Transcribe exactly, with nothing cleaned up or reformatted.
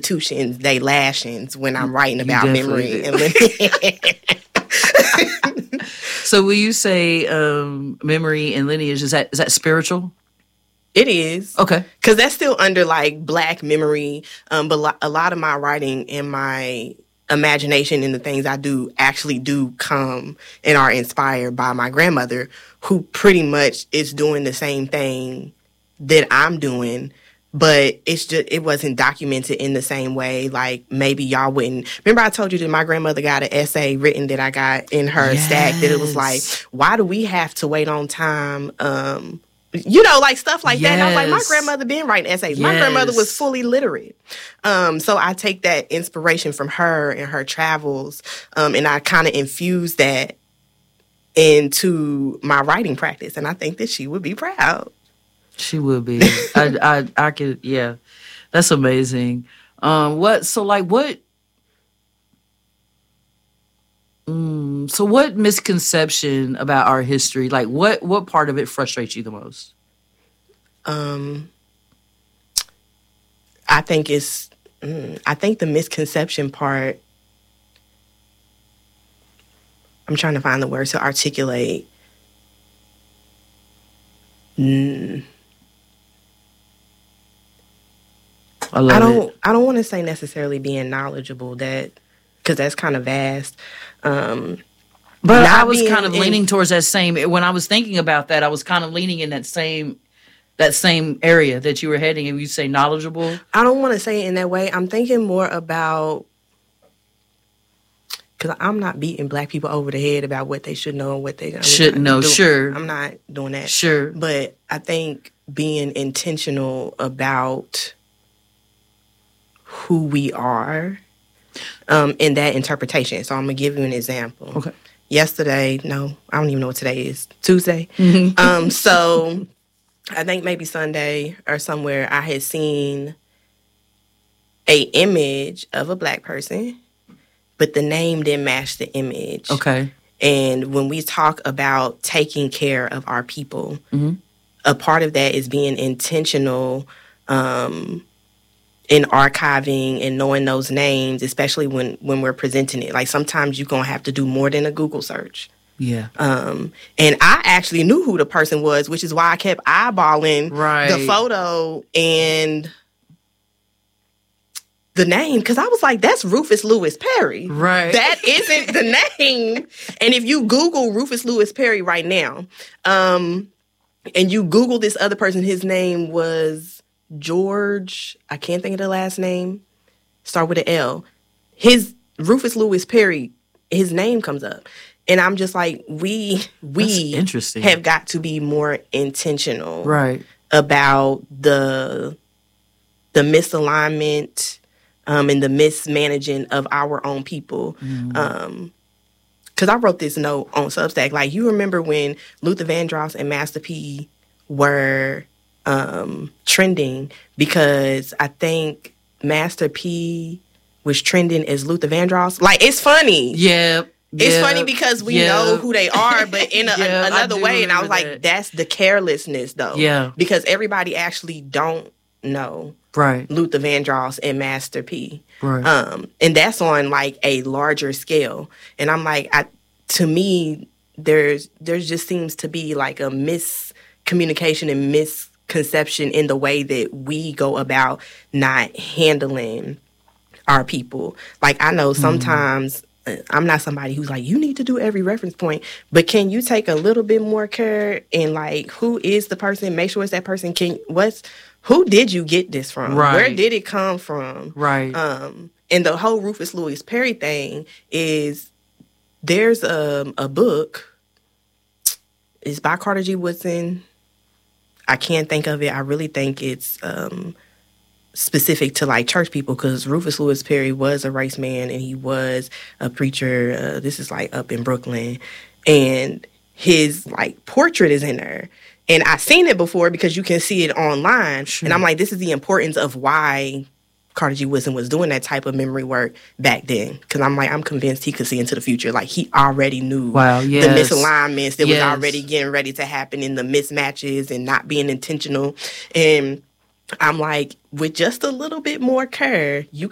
institutions, they lashings when I'm writing You about memory did. and lineage. So when you say um, memory and lineage, is that is that spiritual? It is. Okay. Because that's still under like Black memory. Um, but lo- a lot of my writing and my imagination and the things I do actually do come and are inspired by my grandmother, who pretty much is doing the same thing that I'm doing. But it's just, it wasn't documented in the same way. Like maybe y'all wouldn't. Remember I told you that my grandmother got an essay written that I got in her Yes. stack that it was like, why do we have to wait on time? Um, you know, like stuff like that. And I was like, my Yes. grandmother been writing essays. My Yes. grandmother was fully literate. Um, so I take that inspiration from her and her travels. Um, and I kind of infuse that into my writing practice. And I think that she would be proud. She would be. I, I, I could. Yeah, that's amazing. Um, what? So, like, what? Mm, so, what misconception about our history? Like, what? What part of it frustrates you the most? Um, I think it's. Mm, I think the misconception part. I'm trying to find the words to articulate. Mm. I love I don't. it. I don't want to say necessarily being knowledgeable, that because that's kind of vast. Um, But not I was being kind of in- leaning towards that same. When I was thinking about that, I was kind of leaning in that same, that same area that you were heading. And you say knowledgeable. I don't want to say it in that way. I'm thinking more about, because I'm not beating Black people over the head about what they should know and what they Shouldn't know, do. sure. I'm not doing that. Sure. But I think being intentional about who we are um, in that interpretation. So I'm going to give you an example. Okay. Yesterday, no, I don't even know what today is, Tuesday. Mm-hmm. Um, so I think maybe Sunday or somewhere I had seen a image of a Black person, but the name didn't match the image. Okay. And when we talk about taking care of our people, Mm-hmm. a part of that is being intentional um, in archiving and knowing those names, especially when, when we're presenting it. Like sometimes you're going to have to do more than a Google search. Yeah. Um, and I actually knew who the person was, which is why I kept eyeballing Right. the photo and the name, because I was like, that's Rufus Lewis Perry. Right. That isn't the name. And if you Google Rufus Lewis Perry right now, um, and you Google this other person, his name was George, I can't think of the last name, start with an L. His Rufus Lewis Perry, his name comes up. And I'm just like, we we That's interesting. have got to be more intentional Right. about the the misalignment um, and the mismanaging of our own people. Mm. Um, because I wrote this note on Substack. Like, you remember when Luther Vandross and Master P were um, trending, because I think Master P was trending as Luther Vandross. Like, it's funny. Yeah. It's yeah, funny because we yeah. know who they are, but in a, Yeah, I another do way. And I was remember like, that. that's the carelessness, though. Yeah. Because everybody actually don't know Right. Luther Vandross and Master P. Right. Um, and that's on like a larger scale. And I'm like, I, to me, there's there's just seems to be like a miscommunication and misconception in the way that we go about not handling our people. Like, I know sometimes uh, I'm not somebody who's like, you need to do every reference point, but can you take a little bit more care in like, who is the person? Make sure it's that person. Can what's who did you get this from? Right. Where did it come from? Right. Um, and the whole Rufus Lewis Perry thing is, there's a, a book. It's by Carter G. Woodson. I can't think of it. I really think it's um, specific to like church people, because Rufus Lewis Perry was a race man and he was a preacher. Uh, this is like up in Brooklyn, and his like portrait is in there. And I've seen it before because you can see it online. Sure. And I'm like, this is the importance of why Carter G. Woodson was doing that type of memory work back then. Because I'm like, I'm convinced he could see into the future. Like, he already knew Wow, the yes. misalignments that Yes. was already getting ready to happen, in the mismatches and not being intentional. And I'm like, with just a little bit more care, you